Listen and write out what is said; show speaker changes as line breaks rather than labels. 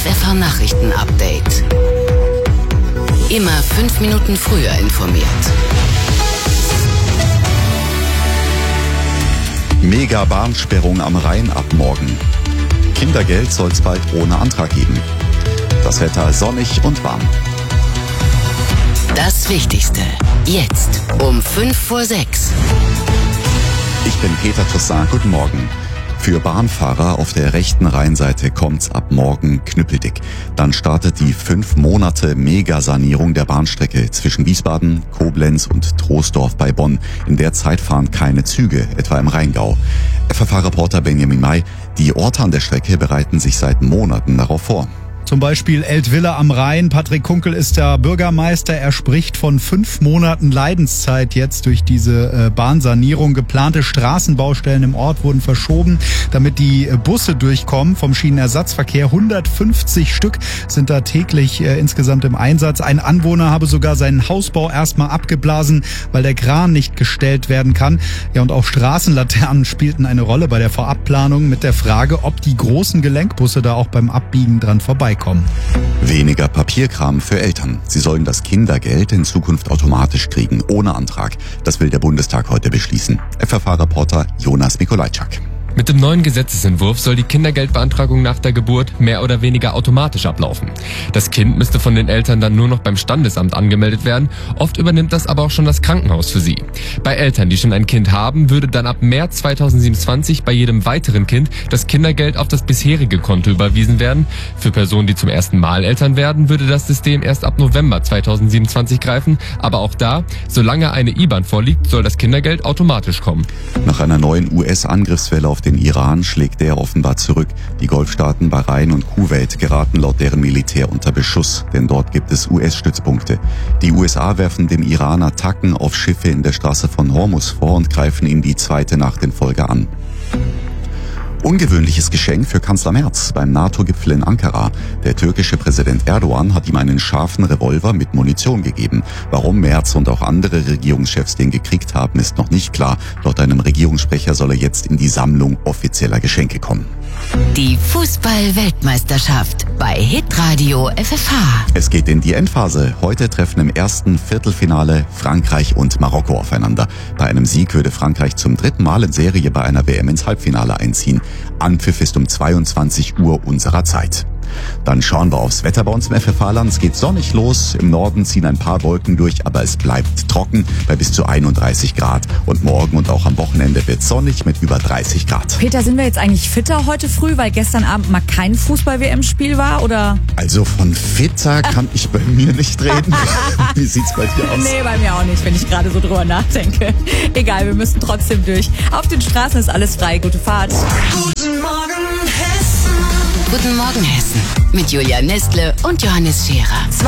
FFH Nachrichten-Update. Immer 5 Minuten früher informiert.
Mega-Bahnsperrung am Rhein ab morgen. Kindergeld soll es bald ohne Antrag geben. Das Wetter sonnig und warm.
Das Wichtigste jetzt um 5:06.
Ich bin Peter Toussaint, guten Morgen. Für Bahnfahrer auf der rechten Rheinseite kommt's ab morgen knüppeldick. Dann startet die 5 Monate Megasanierung der Bahnstrecke zwischen Wiesbaden, Koblenz und Troisdorf bei Bonn. In der Zeit fahren keine Züge, etwa im Rheingau. FFH-Reporter Benjamin May, die Orte an der Strecke bereiten sich seit Monaten darauf vor.
Zum Beispiel Eltville am Rhein. Patrick Kunkel ist der Bürgermeister. Er spricht von 5 Monaten Leidenszeit jetzt durch diese Bahnsanierung. Geplante Straßenbaustellen im Ort wurden verschoben, damit die Busse durchkommen vom Schienenersatzverkehr. 150 Stück sind da täglich insgesamt im Einsatz. Ein Anwohner habe sogar seinen Hausbau erstmal abgeblasen, weil der Kran nicht gestellt werden kann. Ja, und auch Straßenlaternen spielten eine Rolle bei der Vorabplanung mit der Frage, ob die großen Gelenkbusse da auch beim Abbiegen dran vorbeikommen.
Weniger Papierkram für Eltern. Sie sollen das Kindergeld in Zukunft automatisch kriegen, ohne Antrag. Das will der Bundestag heute beschließen. FFH-Reporter Jonas Mikolajczak.
Mit dem neuen Gesetzesentwurf soll die Kindergeldbeantragung nach der Geburt mehr oder weniger automatisch ablaufen. Das Kind müsste von den Eltern dann nur noch beim Standesamt angemeldet werden. Oft übernimmt das aber auch schon das Krankenhaus für sie. Bei Eltern, die schon ein Kind haben, würde dann ab März 2027 bei jedem weiteren Kind das Kindergeld auf das bisherige Konto überwiesen werden. Für Personen, die zum ersten Mal Eltern werden, würde das System erst ab November 2027 greifen. Aber auch da, solange eine IBAN vorliegt, soll das Kindergeld automatisch kommen.
Nach einer neuen US-Angriffswelle auf den Iran schlägt der offenbar zurück. Die Golfstaaten Bahrain und Kuwait geraten laut deren Militär unter Beschuss, denn dort gibt es US-Stützpunkte. Die USA werfen dem Iran Attacken auf Schiffe in der Straße von Hormuz vor und greifen ihm die zweite Nacht in Folge an. Ungewöhnliches Geschenk für Kanzler Merz beim NATO-Gipfel in Ankara. Der türkische Präsident Erdogan hat ihm einen scharfen Revolver mit Munition gegeben. Warum Merz und auch andere Regierungschefs den gekriegt haben, ist noch nicht klar. Laut einem Regierungssprecher soll er jetzt in die Sammlung offizieller Geschenke kommen.
Die Fußball-Weltmeisterschaft bei Hitradio FFH.
Es geht in die Endphase. Heute treffen im ersten Viertelfinale Frankreich und Marokko aufeinander. Bei einem Sieg würde Frankreich zum 3. Mal in Serie bei einer WM ins Halbfinale einziehen. Anpfiff ist um 22 Uhr unserer Zeit. Dann schauen wir aufs Wetter bei uns im FFH-Land. Es geht sonnig los. Im Norden ziehen ein paar Wolken durch, aber es bleibt trocken bei bis zu 31 Grad. Und morgen und auch am Wochenende wird sonnig mit über 30 Grad.
Peter, sind wir jetzt eigentlich fitter heute früh, weil gestern Abend mal kein Fußball-WM-Spiel war, oder?
Also von fitter kann ich bei mir nicht reden. Wie sieht's bei dir aus?
Nee, bei mir auch nicht, wenn ich gerade so drüber nachdenke. Egal, wir müssen trotzdem durch. Auf den Straßen ist alles frei. Gute Fahrt.
Guten Morgen, Hessen. Guten Morgen, Hessen. Mit Julia Nestle und Johannes Scherer.